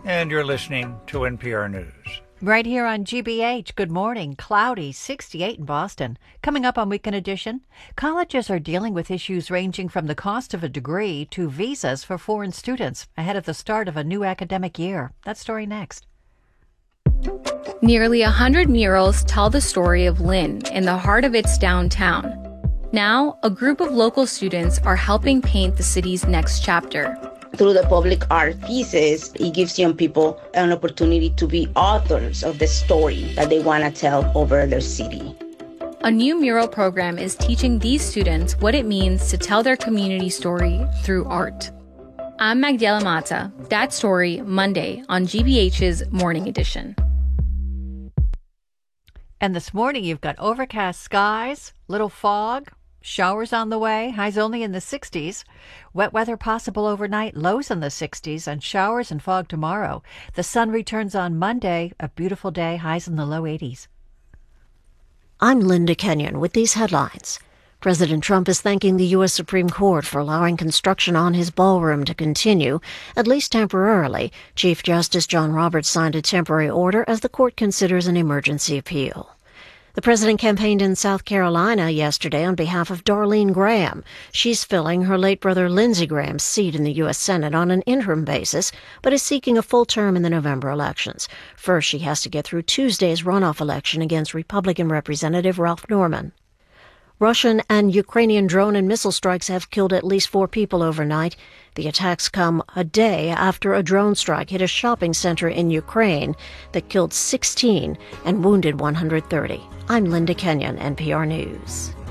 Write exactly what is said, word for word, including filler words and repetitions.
And you're listening to N P R News. Right here on G B H, good morning. Cloudy, sixty-eight in Boston. Coming up on Weekend Edition, colleges are dealing with issues ranging from the cost of a degree to visas for foreign students ahead of the start of a new academic year. That story next. Nearly a hundred murals tell the story of Lynn in the heart of its downtown. Now, a group of local students are helping paint the city's next chapter. Through the public art pieces, it gives young people an opportunity to be authors of the story that they want to tell over their city. A new mural program is teaching these students what it means to tell their community story through art. I'm Magdiela Mata. That story, Monday on G B H's Morning Edition. And this morning you've got overcast skies, little fog, showers on the way, highs only in the sixties. Wet weather possible overnight, lows in the sixties, and showers and fog tomorrow. The sun returns on Monday, a beautiful day, highs in the low eighties. I'm Linda Kenyon with these headlines. President Trump is thanking the U S Supreme Court for allowing construction on his ballroom to continue, at least temporarily. Chief Justice John Roberts signed a temporary order as the court considers an emergency appeal. The president campaigned in South Carolina yesterday on behalf of Darlene Graham. She's filling her late brother Lindsey Graham's seat in the U S Senate on an interim basis, but is seeking a full term in the November elections. First, she has to get through Tuesday's runoff election against Republican Representative Ralph Norman. Russian and Ukrainian drone and missile strikes have killed at least four people overnight. The attacks come a day after a drone strike hit a shopping center in Ukraine that killed sixteen and wounded one hundred thirty. I'm Linda Kenyon, N P R News.